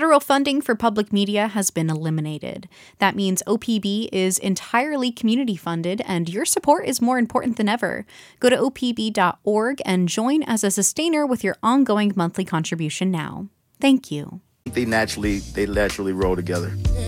Federal funding for public media has been eliminated. That means OPB is entirely community funded, and your support is more important than ever. Go to opb.org and join as a sustainer with your ongoing monthly contribution now. Thank you. They naturally roll together.